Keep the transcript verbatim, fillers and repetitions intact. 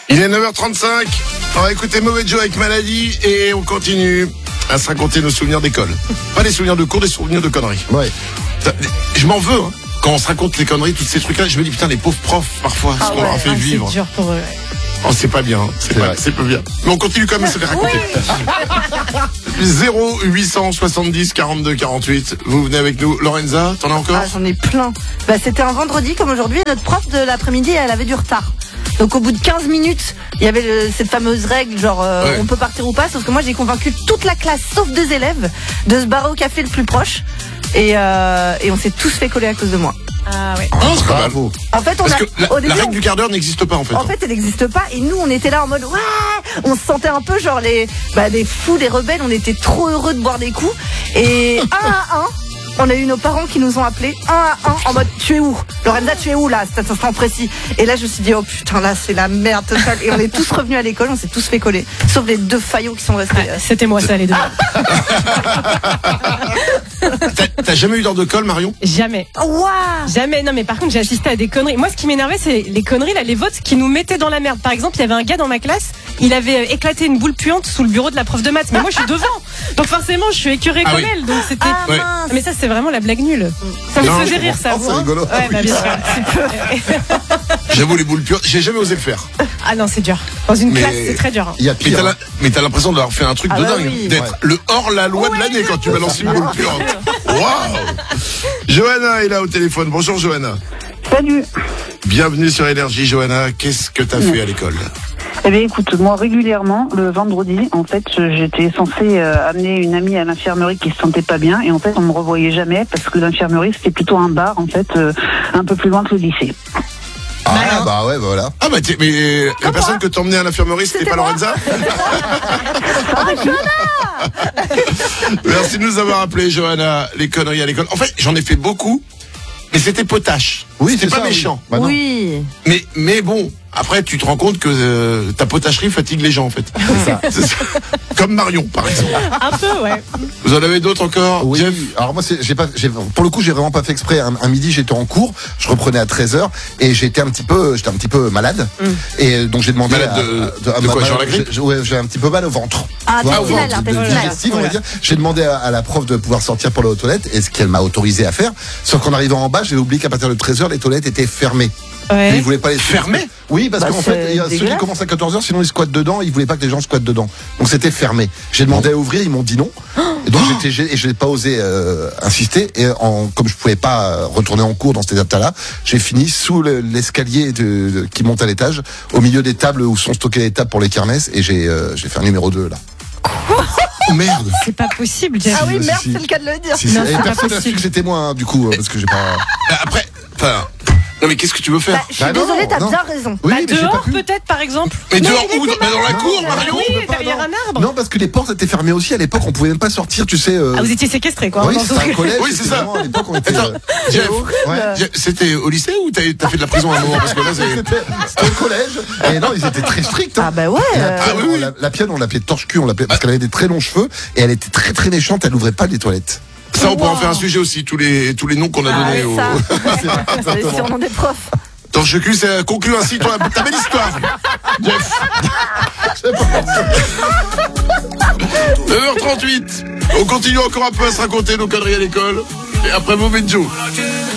Il est neuf heures trente-cinq. On va écouter Mauvais Joe avec Maladie et on continue à se raconter nos souvenirs d'école. Pas des souvenirs de cours, des souvenirs de conneries. Ouais. Je m'en veux, hein. Quand on se raconte les conneries, tous ces trucs-là, je me dis putain, les pauvres profs, parfois, ce Ah qu'on ouais, leur fait ah, vivre. C'est dur pour eux. Oh, c'est pas bien, c'est, C'est pas, vrai. c'est pas bien. Mais on continue quand même à se les raconter. zéro huit cent soixante-dix quarante-deux quarante-huit. Vous venez avec nous. Lorenza, t'en as encore? Ah, j'en ai plein. Bah, c'était un vendredi comme aujourd'hui. Notre prof de l'après-midi, elle avait du retard. Donc au bout de quinze minutes, il y avait le, cette fameuse règle, genre euh, Ouais. on peut partir ou pas. Sauf que moi, j'ai convaincu toute la classe, sauf deux élèves, de se barrer au café le plus proche. Et, euh, et on s'est tous fait coller à cause de moi. Ah ouais. Oh, c'est pas mal. Bravo. En fait, on Parce a, que la, au la début, règle on- du quart d'heure n'existe pas en fait. En fait, elle n'existe pas. Et nous, on était là en mode ouais. On se sentait un peu genre les, bah, des fous, des rebelles. On était trop heureux de boire des coups. Et un à un, on a eu nos parents qui nous ont appelés un à un en mode tu es où, Lorenza, tu es où là, cet instant précis. Et là, je me suis dit oh putain, là c'est la merde totale. Et on est tous revenus à l'école. On s'est tous fait coller, sauf les deux faillots qui sont restés. Ah, c'était moi ça les deux. T'as, t'as jamais eu d'heure de colle, Marion? Jamais. Waouh. Jamais. Non mais par contre j'ai assisté à des conneries. Moi ce qui m'énervait c'est les conneries là, les votes qui nous mettaient dans la merde. Par exemple il y avait un gars dans ma classe, il avait euh, éclaté une boule puante sous le bureau de la prof de maths. Mais moi je suis devant, donc forcément je suis écœurée Ah comme oui. elle. Donc c'était. Ah Ouais. mince. Mais ça c'est vraiment la blague nulle. Ça me Non, faisait je rire ça. Oh, vous, c'est hein rigolo. Ouais bah bien sûr. J'avoue, les boules pures, j'ai jamais osé le faire. Ah non c'est dur. Dans une Mais- classe c'est très dur. hein. Il y a Mais t'as, pire. la- mais t'as l'impression d'avoir fait un truc Ah de bah dingue. oui. D'être Ouais. le hors-la-loi de l'année quand tu balances une boule pure. Waouh! Johanna est là au téléphone. Bonjour Johanna. Salut. Bienvenue sur Énergie, Johanna. Qu'est-ce que t'as fait à l'école? Eh bien, écoute, moi, régulièrement, le vendredi, en fait, j'étais censée euh, amener une amie à l'infirmerie qui se sentait pas bien. Et en fait, on me revoyait jamais parce que l'infirmerie, c'était plutôt un bar, en fait, euh, un peu plus loin que le lycée. Ah, bah ouais, bah voilà. Ah bah t'es- mais la personne que t'emmenais à l'infirmerie, c'était, C'était pas moi. Lorenza? Merci de nous avoir appelé, Johanna. Les conneries à l'école. En fait, j'en ai fait beaucoup, mais c'était potache. Oui, c'était c'est pas ça, oui. méchant. Bah non. Oui. Mais, mais bon, après, tu te rends compte que euh, ta potacherie fatigue les gens, en fait. C'est ça. C'est ça. Comme Marion, par exemple. Un peu ouais. Vous en avez d'autres encore? Oui, Jeff? alors moi, c'est, j'ai pas, j'ai, pour le coup, j'ai vraiment pas fait exprès. Un, un midi, j'étais en cours, je reprenais à treize heures et j'étais un petit peu, j'étais un petit peu malade. Et donc j'ai demandé Malade à, de- à- de quoi, malade- genre la grippe? j'ai- Ouais, j'ai un petit peu mal au ventre. Ah, Tu vois, au intestinal, ventre, de- intestinal. digestif, on va Voilà. dire. J'ai demandé à, à la prof de pouvoir sortir pour aller aux toilettes et ce qu'elle m'a autorisé à faire. Sauf qu'en arrivant en bas, j'ai oublié qu'à partir de treize heures, les toilettes étaient fermées. Et Ouais. ils voulaient pas les Fermées? Oui, parce Bah, qu'en c'est fait, il y a ceux qui dégueulasse. commencent à quatorze heures, sinon ils squattent dedans, ils voulaient pas que les gens squattent dedans. Donc c'était fermé. J'ai demandé à ouvrir, ils m'ont dit non. Et donc j'étais gêné et je n'ai pas osé euh, insister. Et en, comme je pouvais pas euh, retourner en cours dans cet état-là, j'ai fini sous le- l'escalier de, de- qui monte à l'étage, au milieu des tables où sont stockées les tables pour les kermesses, et j'ai euh, j'ai fait un numéro deux là. Oh merde! C'est pas possible Jeff. Ah oui, si, merde, si. c'est le cas de le dire. Si, si. Non, Et c'est pas personne n'a su possible. que c'était moi, hein, du coup, euh, parce que j'ai pas. Après, enfin, non mais qu'est-ce que tu veux faire? Bah, je suis Bah non, désolée, t'as non. bien raison. Oui, Bah, mais j'ai pas dehors pu. peut-être par exemple. Mais dehors il où? était Bah, dans la Non, cour, non, Marion? Oui, je peux pas, derrière non. un arbre. Non, parce que les portes étaient fermées aussi. À l'époque, on pouvait même pas sortir, tu sais. euh, Ah vous étiez séquestrés quoi. Oui, Dans c'était ce- un collège. Oui, c'est c'était ça. vraiment, à l'époque, on était. Attends, euh, Jeff, Ouais. Jeff, c'était au lycée ou t'as, t'as fait de la prison à un moment? Parce que là, c'est... C'était c'était au collège. Et non, ils étaient très stricts. hein. Ah bah ouais. Et la euh, pionne, Ah oui, oui. on l'a- la pionne, on l'appelait torche-cul, on l'appelait parce qu'elle avait des très longs cheveux et elle était très très méchante. Elle n'ouvrait pas les toilettes. Ça, on pourrait en Wow. faire un sujet aussi, tous les, tous les noms qu'on a Ah, donnés au... ça. C'est vrai, C'est le exactement. surnom des profs. Torche-cul, ça conclut ainsi toi, ta belle histoire. Jeff. neuf heures trente-huit. On continue encore un peu à se raconter nos conneries à l'école. Et après Mauvais Joe.